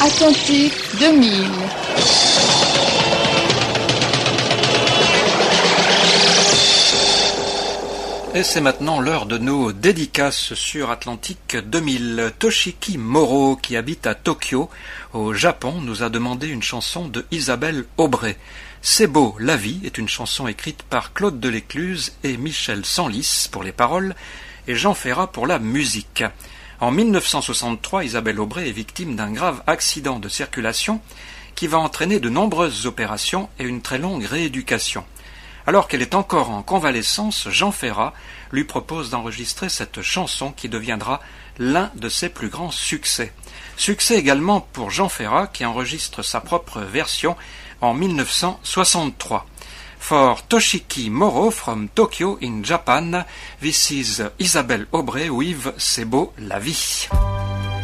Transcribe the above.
Atlantique 2000. Et c'est maintenant l'heure de nos dédicaces sur Atlantique 2000. Toshiki Moro, qui habite à Tokyo, au Japon, nous a demandé une chanson de Isabelle Aubray. C'est beau, la vie est une chanson écrite par Claude Delécluse et Michel Sanlis pour les paroles et Jean Ferrat pour la musique. En 1963, Isabelle Aubray est victime d'un grave accident de circulation qui va entraîner de nombreuses opérations et une très longue rééducation. Alors qu'elle est encore en convalescence, Jean Ferrat lui propose d'enregistrer cette chanson qui deviendra l'un de ses plus grands succès. Succès également pour Jean Ferrat qui enregistre sa propre version en 1963. For Toshiki Moro from Tokyo in Japan, this is Isabelle Aubray with C'est beau la vie.